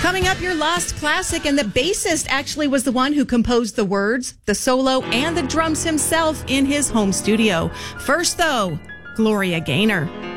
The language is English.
Coming up, your lost classic, and the bassist actually was the one who composed the words, the solo, and the drums himself in his home studio. First, though, Gloria Gaynor.